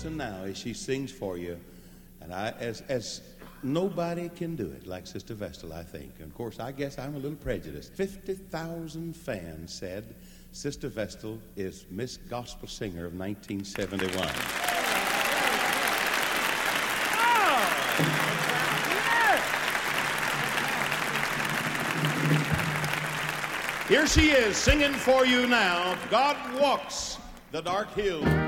listen now as she sings for you. And as nobody can do it like Sister Vestal, I think. And of course, I guess I'm a little prejudiced. 50,000 fans said Sister Vestal is Miss Gospel Singer of 1971. Here she is singing for you now. God walks the dark hill.